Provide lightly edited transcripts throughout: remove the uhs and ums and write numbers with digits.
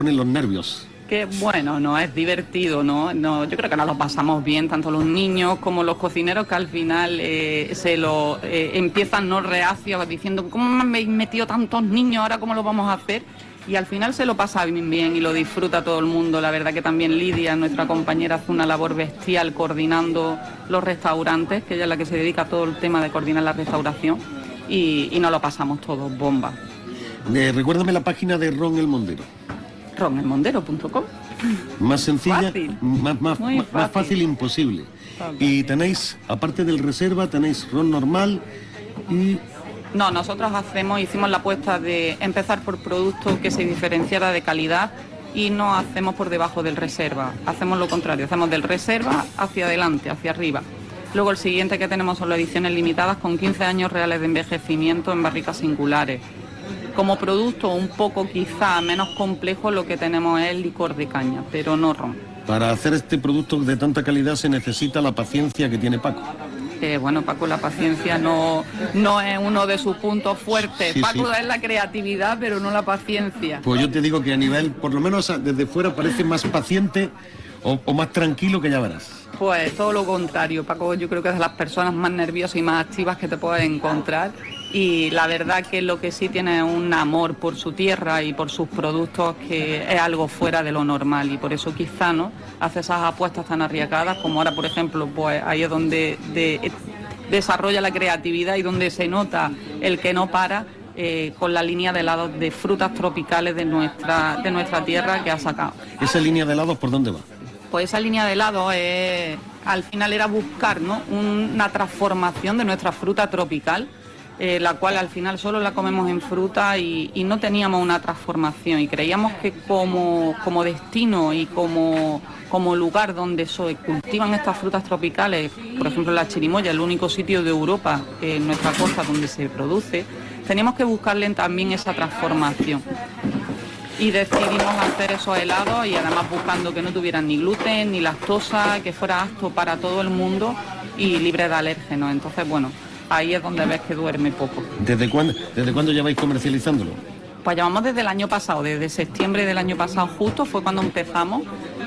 ponen los nervios. Que bueno, no es divertido, ¿no? Yo creo que nos lo pasamos bien, tanto los niños como los cocineros, que al final empiezan no reacios diciendo, ¿cómo me habéis metido tantos niños? ¿Ahora cómo lo vamos a hacer? Y al final se lo pasa bien y lo disfruta todo el mundo. La verdad que también Lidia, nuestra compañera, hace una labor bestial coordinando los restaurantes, que ella es la que se dedica a todo el tema de coordinar la restauración, y nos lo pasamos todos bomba. Recuérdame la página de Ron El Mondero. ronelmondero.com. Más sencilla, fácil. Más fácil imposible. Y tenéis, aparte del reserva, tenéis ron normal y... No, nosotros hicimos la apuesta de empezar por productos que se diferenciara de calidad y no hacemos por debajo del reserva. Hacemos lo contrario, hacemos del reserva hacia adelante, hacia arriba. Luego el siguiente que tenemos son las ediciones limitadas con 15 años reales de envejecimiento en barricas singulares. Como producto un poco quizá menos complejo, lo que tenemos es el licor de caña, pero no ron. Para hacer este producto de tanta calidad se necesita la paciencia que tiene Paco. Bueno, Paco, la paciencia no es uno de sus puntos fuertes. Sí, Paco es la creatividad, pero no la paciencia. Pues yo te digo que a nivel, por lo menos desde fuera, parece más paciente o más tranquilo, que ya verás. Pues todo lo contrario, Paco, yo creo que es de las personas más nerviosas y más activas que te puedes encontrar. Y la verdad que lo que sí tiene es un amor por su tierra y por sus productos que es algo fuera de lo normal, y por eso quizá no hace esas apuestas tan arriesgadas como ahora, por ejemplo, pues ahí es donde desarrolla la creatividad y donde se nota el que no para, con la línea de helados de frutas tropicales de nuestra tierra que ha sacado. ¿Esa línea de helados por dónde va? Pues esa línea de helados al final era buscar, ¿no?, una transformación de nuestra fruta tropical, la cual al final solo la comemos en fruta y no teníamos una transformación, y creíamos que como destino y como lugar donde se cultivan estas frutas tropicales, por ejemplo la chirimoya, el único sitio de Europa en nuestra costa donde se produce, teníamos que buscarle también esa transformación. Y decidimos hacer esos helados, y además buscando que no tuvieran ni gluten ni lactosa, que fuera apto para todo el mundo y libre de alérgenos. Entonces, bueno, ahí es donde ves que duerme poco. ¿Desde cuándo lleváis comercializándolo? Pues llevamos desde el año pasado, desde septiembre del año pasado justo fue cuando empezamos.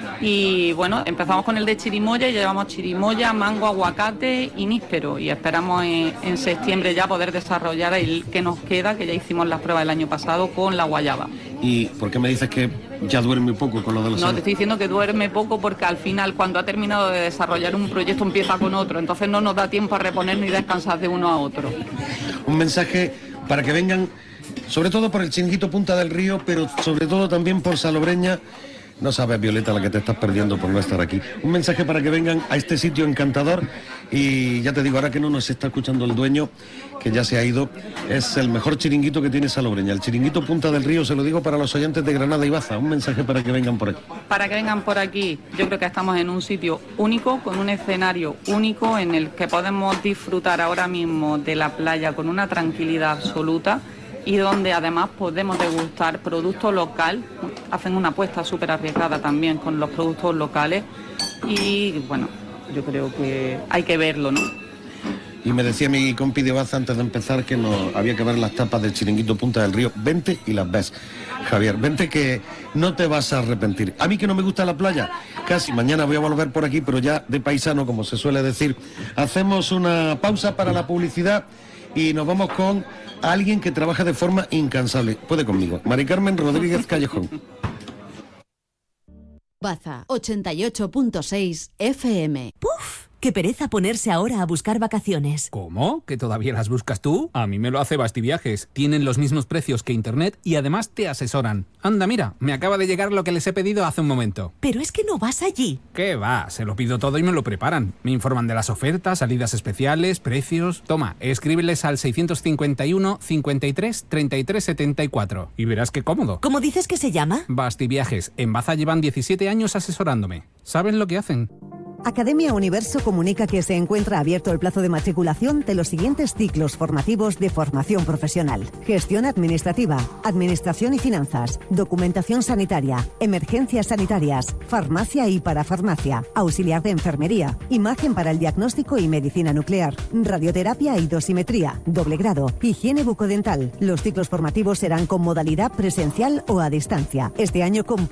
Y bueno, empezamos con el de chirimoya y llevamos chirimoya, mango, aguacate y níspero, y esperamos en septiembre ya poder desarrollar el que nos queda, que ya hicimos las pruebas el año pasado con la guayaba. ¿Y por qué me dices que ya duerme poco con lo de los No, te estoy diciendo que duerme poco porque al final, cuando ha terminado de desarrollar un proyecto, empieza con otro, entonces no nos da tiempo a reponer ni descansar de uno a otro. Un mensaje para que vengan, sobre todo por el Chiringuito Punta del Río, pero sobre todo también por Salobreña. No sabes, Violeta, la que te estás perdiendo por no estar aquí. Un mensaje para que vengan a este sitio encantador. Y ya te digo, ahora que no nos está escuchando el dueño, que ya se ha ido, es el mejor chiringuito que tiene Salobreña. El Chiringuito Punta del Río, se lo digo para los oyentes de Granada y Baza. Un mensaje para que vengan por aquí. Para que vengan por aquí, yo creo que estamos en un sitio único, con un escenario único en el que podemos disfrutar ahora mismo de la playa con una tranquilidad absoluta, y donde además podemos degustar producto local. Hacen una apuesta súper arriesgada también con los productos locales, y bueno, yo creo que hay que verlo, ¿no? Y me decía mi compi de Baza antes de empezar que había que ver las tapas del Chiringuito Punta del Río. Vente y las ves, Javier, vente, que no te vas a arrepentir. A mí, que no me gusta la playa, casi mañana voy a volver por aquí, pero ya de paisano, como se suele decir. Hacemos una pausa para la publicidad y nos vamos con alguien que trabaja de forma incansable. Puede conmigo, Mari Carmen Rodríguez Callejón. Baza 88.6 FM. ¡Puf! Qué pereza ponerse ahora a buscar vacaciones. ¿Cómo? ¿Que todavía las buscas tú? A mí me lo hace Bastiviajes. Tienen los mismos precios que Internet y además te asesoran. Anda, mira, me acaba de llegar lo que les he pedido hace un momento. Pero es que no vas allí. ¿Qué va? Se lo pido todo y me lo preparan. Me informan de las ofertas, salidas especiales, precios... Toma, escríbeles al 651 53 33 74 y verás qué cómodo. ¿Cómo dices que se llama? Bastiviajes. En Baza llevan 17 años asesorándome. ¿Saben lo que hacen? Academia Universo comunica que se encuentra abierto el plazo de matriculación de los siguientes ciclos formativos de formación profesional: gestión administrativa, administración y finanzas, documentación sanitaria, emergencias sanitarias, farmacia y parafarmacia, auxiliar de enfermería, imagen para el diagnóstico y medicina nuclear, radioterapia y dosimetría, doble grado, higiene bucodental. Los ciclos formativos serán con modalidad presencial o a distancia. Este año con